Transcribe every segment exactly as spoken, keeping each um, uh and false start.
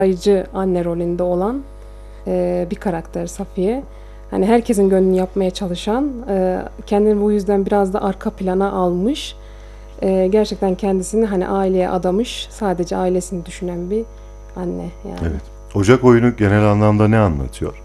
Ayıcı anne rolünde olan e, bir karakter Safiye. Hani herkesin gönlünü yapmaya çalışan, e, kendini bu yüzden biraz da arka plana almış. E, gerçekten kendisini hani aileye adamış, sadece ailesini düşünen bir anne yani. Evet. Ocak oyunu genel anlamda ne anlatıyor?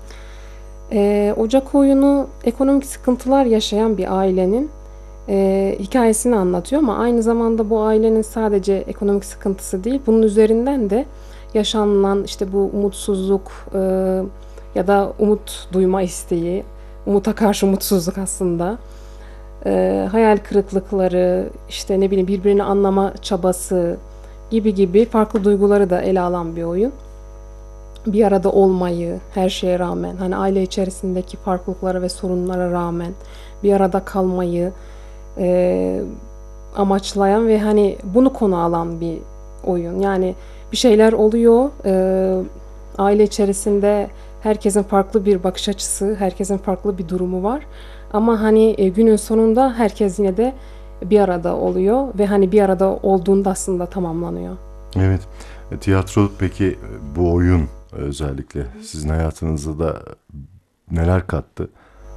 E, Ocak oyunu ekonomik sıkıntılar yaşayan bir ailenin e, hikayesini anlatıyor ama aynı zamanda bu ailenin sadece ekonomik sıkıntısı değil, bunun üzerinden de yaşanılan işte bu umutsuzluk e, ya da umut duyma isteği, umuta karşı umutsuzluk aslında, e, hayal kırıklıkları, işte ne bileyim birbirini anlama çabası gibi gibi farklı duyguları da ele alan bir oyun. Bir arada olmayı, her şeye rağmen, hani aile içerisindeki farklılıklara ve sorunlara rağmen bir arada kalmayı e, amaçlayan ve hani bunu konu alan bir oyun. Yani bir şeyler oluyor, e, aile içerisinde herkesin farklı bir bakış açısı, herkesin farklı bir durumu var. Ama hani e, günün sonunda herkes yine de bir arada oluyor ve hani bir arada olduğunda aslında tamamlanıyor. Evet. E, Tiyatro peki e, bu oyun özellikle sizin hayatınızda da neler kattı?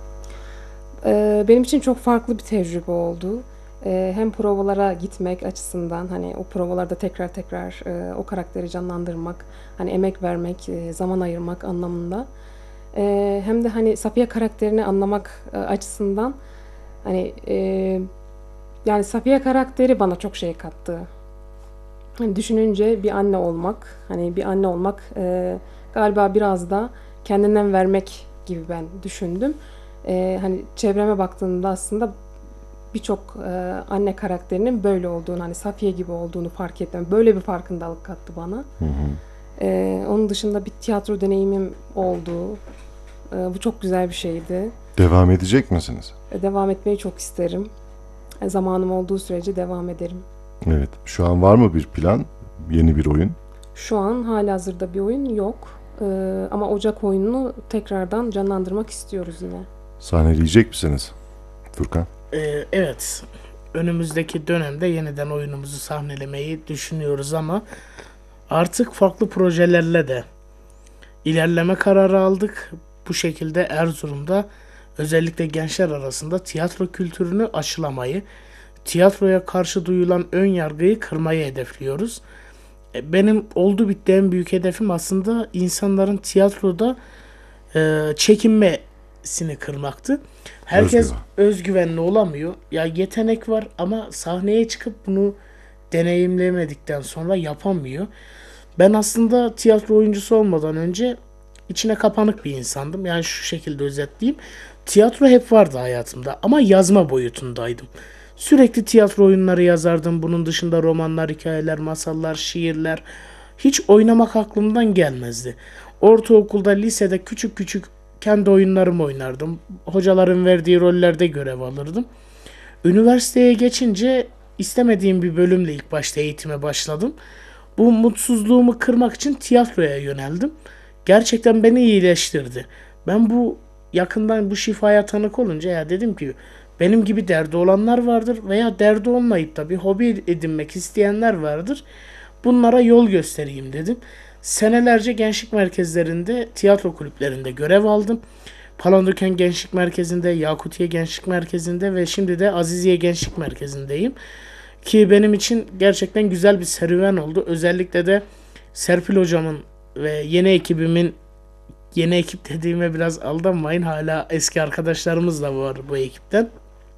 Ee, benim için çok farklı bir tecrübe oldu. Ee, hem provalara gitmek açısından hani o provalarda tekrar tekrar e, o karakteri canlandırmak, hani emek vermek, e, zaman ayırmak anlamında. Ee, hem de hani Safiye karakterini anlamak e, açısından hani e, yani Safiye karakteri bana çok şey kattı. Hani düşününce bir anne olmak, hani bir anne olmak e, galiba biraz da kendinden vermek gibi ben düşündüm. E, hani çevreme baktığımda aslında birçok e, anne karakterinin böyle olduğunu, hani Safiye gibi olduğunu fark ettim. Böyle bir farkındalık kattı bana. Hı hı. E, onun dışında bir tiyatro deneyimim oldu. E, bu çok güzel bir şeydi. Devam edecek misiniz? E, devam etmeyi çok isterim. E, zamanım olduğu sürece devam ederim. Evet. Şu an var mı bir plan? Yeni bir oyun? Şu an halihazırda bir oyun yok. Ee, ama Ocak oyununu tekrardan canlandırmak istiyoruz yine. Sahneleyecek misiniz Furkan? Ee, evet, önümüzdeki dönemde yeniden oyunumuzu sahnelemeyi düşünüyoruz ama artık farklı projelerle de ilerleme kararı aldık. Bu şekilde Erzurum'da özellikle gençler arasında tiyatro kültürünü aşılamayı, tiyatroya karşı duyulan ön yargıyı kırmayı hedefliyoruz. E, Benim oldu bitti en büyük hedefim aslında insanların tiyatroda e, çekinmesini kırmaktı. Herkes Özgüven. özgüvenli olamıyor. Ya yetenek var ama sahneye çıkıp bunu deneyimlemedikten sonra yapamıyor. Ben aslında tiyatro oyuncusu olmadan önce içine kapanık bir insandım. Yani şu şekilde özetleyeyim. Tiyatro hep vardı hayatımda ama yazma boyutundaydım. Sürekli tiyatro oyunları yazardım. Bunun dışında romanlar, hikayeler, masallar, şiirler. Hiç oynamak aklımdan gelmezdi. Ortaokulda, lisede küçük küçük kendi oyunlarımı oynardım. Hocaların verdiği rollerde görev alırdım. Üniversiteye geçince istemediğim bir bölümle ilk başta eğitime başladım. Bu mutsuzluğumu kırmak için tiyatroya yöneldim. Gerçekten beni iyileştirdi. Ben bu yakından bu şifaya tanık olunca ya dedim ki benim gibi derdi olanlar vardır veya derdi olmayıp da bir hobi edinmek isteyenler vardır. Bunlara yol göstereyim dedim. Senelerce gençlik merkezlerinde, tiyatro kulüplerinde görev aldım. Palandöken Gençlik Merkezi'nde, Yakutiye Gençlik Merkezi'nde ve şimdi de Aziziye Gençlik Merkezi'ndeyim. Ki benim için gerçekten güzel bir serüven oldu. Özellikle de Serpil hocamın ve yeni ekibimin, yeni ekip dediğime biraz aldanmayın. Hala eski arkadaşlarımız da var bu ekipten.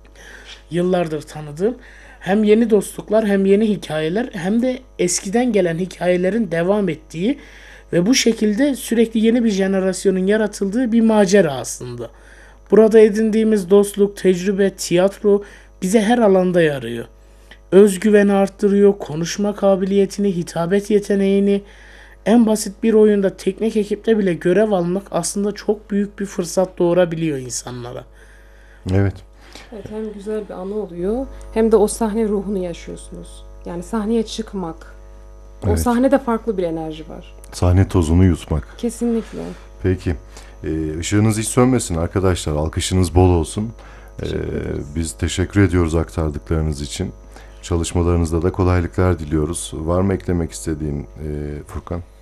Yıllardır tanıdığım. Hem yeni dostluklar hem yeni hikayeler hem de eskiden gelen hikayelerin devam ettiği ve bu şekilde sürekli yeni bir jenerasyonun yaratıldığı bir macera aslında. Burada edindiğimiz dostluk, tecrübe, tiyatro bize her alanda yarıyor. Özgüveni arttırıyor, konuşma kabiliyetini, hitabet yeteneğini. En basit bir oyunda teknik ekipte bile görev almak aslında çok büyük bir fırsat doğurabiliyor insanlara. Evet. Evet, hem güzel bir anı oluyor hem de o sahne ruhunu yaşıyorsunuz. Yani sahneye çıkmak. O Evet. sahnede farklı bir enerji var. Sahne tozunu yutmak. Kesinlikle. Peki. Ee, ışığınız hiç sönmesin arkadaşlar. Alkışınız bol olsun. Ee, Teşekkür ederiz. biz teşekkür ediyoruz aktardıklarınız için. Çalışmalarınızda da kolaylıklar diliyoruz. Var mı eklemek istediğin e, Furkan?